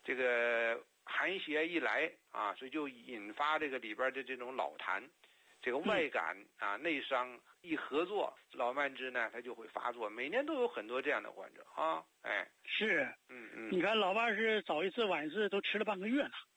这个寒邪一来啊，所以就引发这个里边的这种老痰，这个外感啊内伤一合作，老慢支呢它就会发作，每年都有很多这样的患者啊，哎， 是，你看老伴是早一次晚一次都吃了半个月了。